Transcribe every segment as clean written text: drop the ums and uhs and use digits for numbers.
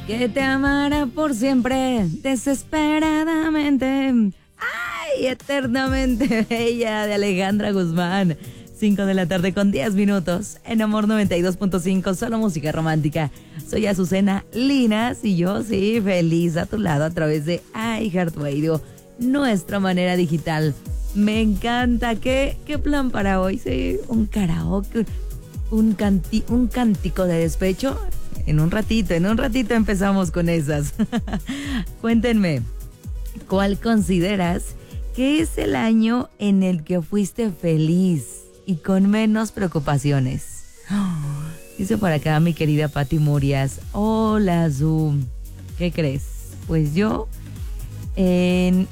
Que te amara por siempre, desesperadamente. ¡Ay! Eternamente bella, de Alejandra Guzmán. 5 de la tarde con 10 minutos. En Amor 92.5, solo música romántica. Soy Azucena Linas y yo, sí, feliz a tu lado a través de iHeartRadio, nuestra manera digital. Me encanta. ¿Qué plan para hoy? Sí, un karaoke, un cántico de despecho. En un ratito empezamos con esas. Cuéntenme, ¿cuál consideras que es el año en el que fuiste feliz y con menos preocupaciones? Dice por acá mi querida Pati Murias. Hola, Zoom. ¿Qué crees? Pues yo en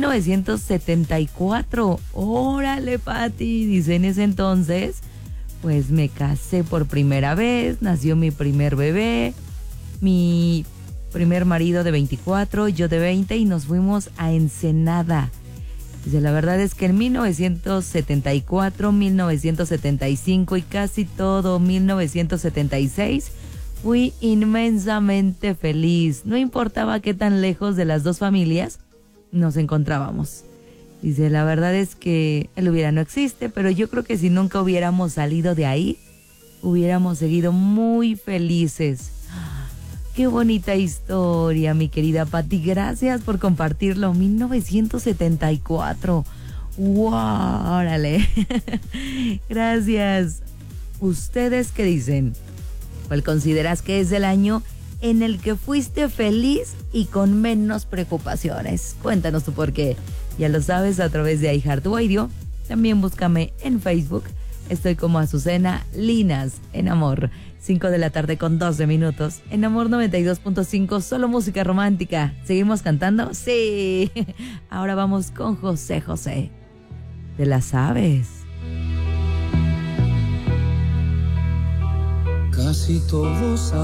1974. Órale, Pati. Dice, en ese entonces pues me casé por primera vez, nació mi primer bebé, mi primer marido de 24, yo de 20 y nos fuimos a Ensenada. Dice, la verdad es que en 1974, 1975 y casi todo 1976 fui inmensamente feliz. No importaba qué tan lejos de las dos familias nos encontrábamos. Dice, la verdad es que el hubiera no existe, pero yo creo que si nunca hubiéramos salido de ahí, hubiéramos seguido muy felices. Qué bonita historia, mi querida Pati. Gracias por compartirlo. 1974. ¡Wow! ¡Órale! Gracias. ¿Ustedes qué dicen? ¿Cuál consideras que es el año en el que fuiste feliz y con menos preocupaciones? Cuéntanos tú por qué. Ya lo sabes, a través de iHeartRadio. También búscame en Facebook. Estoy como Azucena Linas en Amor. 5 de la tarde con 12 minutos. En Amor 92.5, solo música romántica. ¿Seguimos cantando? Sí. Ahora vamos con José José. ¿Te la sabes? Casi todos